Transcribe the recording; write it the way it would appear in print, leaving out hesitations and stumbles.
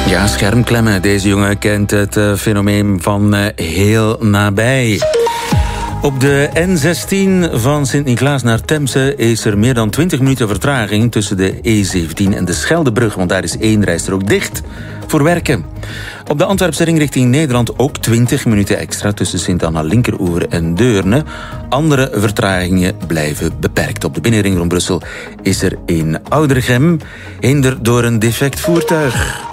Ja, schermklemmen. Deze jongen kent het fenomeen van heel nabij. Op de N16 van Sint-Niklaas naar Temse is er meer dan 20 minuten vertraging tussen de E17 en de Scheldebrug, want daar is één rijstrook dicht voor werken. Op de Antwerpse ring richting Nederland ook 20 minuten extra tussen Sint-Anna-Linkeroever en Deurne. Andere vertragingen blijven beperkt. Op de binnenring rond Brussel is er in Oudergem hinder door een defect voertuig.